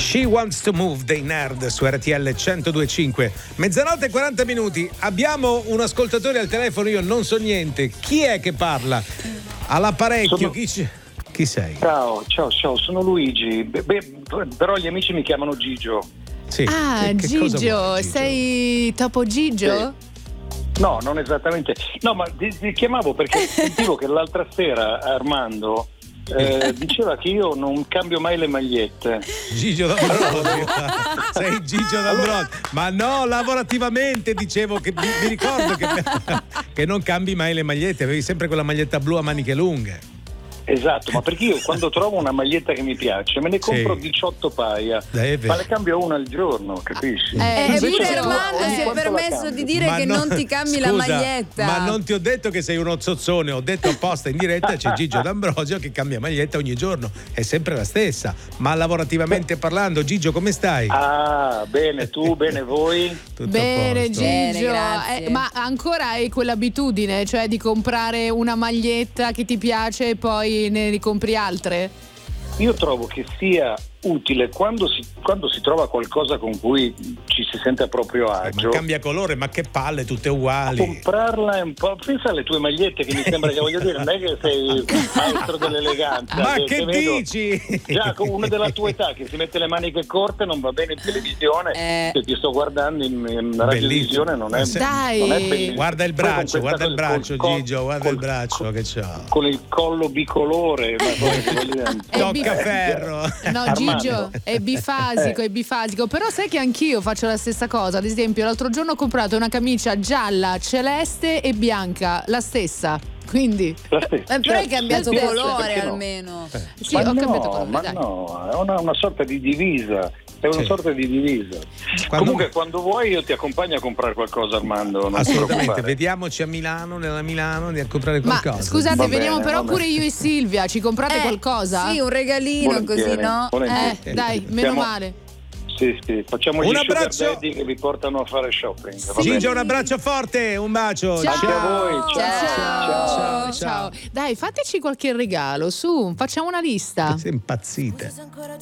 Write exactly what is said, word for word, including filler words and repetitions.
She Wants to Move dei Nerd su R T L centodue e cinque. Mezzanotte e quaranta minuti. Abbiamo un ascoltatore al telefono, io non so niente. Chi è che parla? All'apparecchio, Sono... chi, c- chi sei? Ciao, ciao, ciao, sono Luigi. Beh, beh, però gli amici mi chiamano Gigio. Sì. Ah, che, che Gigio, Gigio, sei Topo Gigio? Sì. No, non esattamente. No, ma ti, ti chiamavo perché sentivo che l'altra sera Armando eh, diceva che io non cambio mai le magliette. Gigio D'Ambrosio. Sei Gigio D'Ambrosio. Ma no, lavorativamente dicevo che mi, mi ricordo che, che non cambi mai le magliette, avevi sempre quella maglietta blu a maniche lunghe. Esatto, ma perché io quando trovo una maglietta che mi piace me ne compro sì. diciotto paia, Deve. ma le cambio una al giorno, capisci? Eh, Invece eppure tu, Armando ogni si è quanto la permesso cambi. di dire Ma che no, non ti cambi scusa, la maglietta. Ma non ti ho detto che sei uno zozzone, ho detto apposta in diretta c'è Gigio D'Ambrosio che cambia maglietta ogni giorno, è sempre la stessa. Ma lavorativamente parlando, Gigio, come stai? Ah, bene, tu, bene voi? Tutto Bene, a posto? Gigio. Bene, grazie. Eh, ma ancora hai quell'abitudine, cioè di comprare una maglietta che ti piace e poi ne ricompri altre? Io trovo che sia utile quando si, quando si trova qualcosa con cui ci si sente a proprio Eh, agio. ma cambia colore, ma che palle, tutte uguali. Comprarla è un po'. Pensa alle tue magliette, che mi sembra che, voglio dire, non è che sei il maestro dell'eleganza. Ma che, che che vedo dici? già con uno della tua età che si mette le maniche corte non va bene in televisione. Eh. Se ti sto guardando in, in radiovisione non è, Dai. non è bellissimo. Guarda il Poi con braccio, questa guarda il cosa- braccio, col- Gigio, guarda col- il braccio col- che c'ha. con il collo bicolore, ma poi, voglio dire, È Tocca bi- ferro. No, Armando. Gigio, è bifasico, Eh. è bifasico. Però sai che anch'io faccio la stessa cosa. Ad esempio, l'altro giorno ho comprato una camicia gialla, celeste e bianca, la stessa. Quindi, la stessa. Eh, però hai Certo, cambiato certo, colore perché no? almeno. sì, ma ho no, cambiato colore. ma dai. no, è una, una sorta di divisa. È una Sì. sorta di divisa. Quando- Comunque, quando vuoi, io ti accompagno a comprare qualcosa, Armando. Non ti Assolutamente, preoccupare. vediamoci a Milano, nella Milano, di a comprare Ma qualcosa. scusate, Va veniamo bene, però va pure bene. io e Silvia. Ci comprate Eh, qualcosa? Sì, un regalino Volentieri, così, no? volentieri. Eh, dai, meno Siamo- male. Sì, sì, facciamo Un gli sugar abbraccio. daddy che vi portano a fare shopping. va Sì. bene? Gigio, un abbraccio forte, un bacio. Ciao. Anche a voi, ciao. Ciao. Ciao. Ciao. Dai, fateci qualche regalo, su, facciamo una lista. Siete impazzite.